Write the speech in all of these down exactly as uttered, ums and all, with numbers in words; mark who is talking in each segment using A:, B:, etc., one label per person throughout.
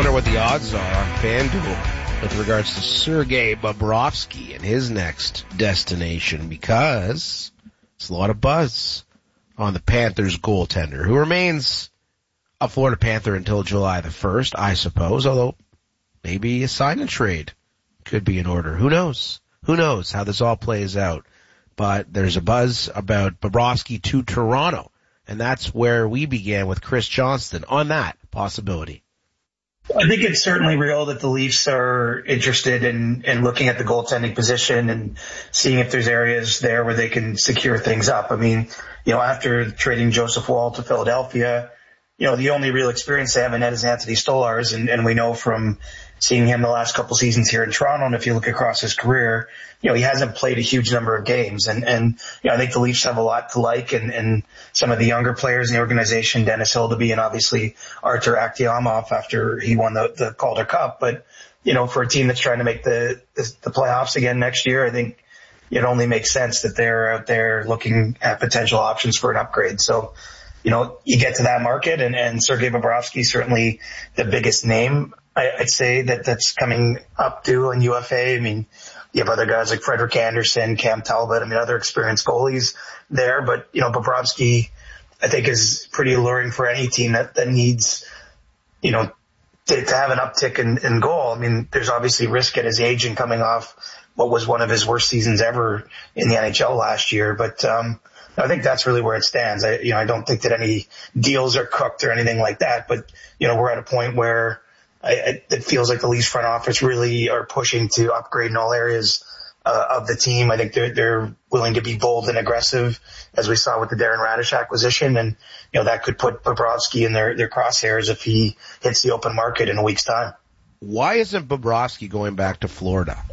A: wonder what the odds are on FanDuel with regards to Sergei Bobrovsky and his next destination, because it's a lot of buzz on the Panthers goaltender, who remains a Florida Panther until July the first, I suppose, although maybe a sign and trade could be in order. Who knows? Who knows how this all plays out? But there's a buzz about Bobrovsky to Toronto, and that's where we began with Chris Johnston on that possibility.
B: I think it's certainly real that the Leafs are interested in, in looking at the goaltending position and seeing if there's areas there where they can secure things up. I mean, you know, after trading Joseph Woll to Philadelphia, you know, the only real experience they have in net is Anthony Stolarz, and, and we know from seeing him the last couple seasons here in Toronto, and if you look across his career, you know, he hasn't played a huge number of games. And, and you know, I think the Leafs have a lot to like, and, and some of the younger players in the organization, Dennis Hildeby and obviously Artur Akhtiamov after he won the, the Calder Cup. But, you know, for a team that's trying to make the, the, the playoffs again next year, I think it only makes sense that they're out there looking at potential options for an upgrade. So, you know, you get to that market, and, and Sergei Bobrovsky is certainly the biggest name, I, I'd say, that that's coming up due in U F A. I mean, you have other guys like Frederick Anderson, Cam Talbot, I mean, other experienced goalies there. But, you know, Bobrovsky, I think, is pretty alluring for any team that, that needs, you know, to, to have an uptick in, in goal. I mean, there's obviously risk at his age and coming off what was one of his worst seasons ever in the N H L last year. But, um, I think that's really where it stands. I, you know, I don't think that any deals are cooked or anything like that, but, you know, we're at a point where I, I, it feels like the Leafs front office really are pushing to upgrade in all areas uh, of the team. I think they're, they're willing to be bold and aggressive, as we saw with the Darren Radish acquisition. And, you know, that could put Bobrovsky in their, their crosshairs if he hits the open market in a week's time.
A: Why isn't Bobrovsky going back to Florida?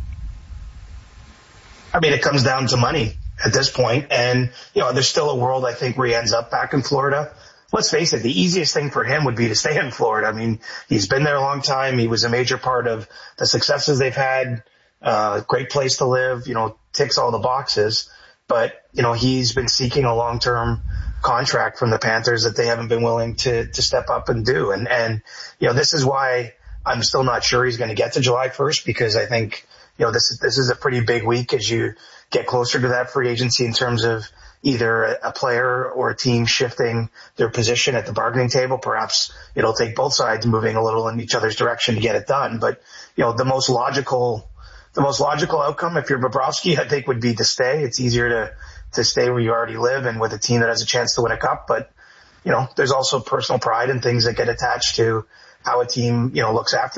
B: I mean, it comes down to money at this point. And, you know, there's still a world, I think, where he ends up back in Florida. Let's face it, the easiest thing for him would be to stay in Florida. I mean, he's been there a long time. He was a major part of the successes they've had. Uh, great place to live, you know, ticks all the boxes. But, you know, he's been seeking a long-term contract from the Panthers that they haven't been willing to, to step up and do. And, and, you know, this is why I'm still not sure he's going to get to July first, because I think, you know, this is, this is a pretty big week as you get closer to that free agency in terms of either a player or a team shifting their position at the bargaining table. Perhaps it'll take both sides moving a little in each other's direction to get it done. But, you know, the most logical, the most logical outcome, if you're Bobrovsky, I think, would be to stay. It's easier to, to stay where you already live and with a team that has a chance to win a cup. But, you know, there's also personal pride and things that get attached to how a team, you know, looks after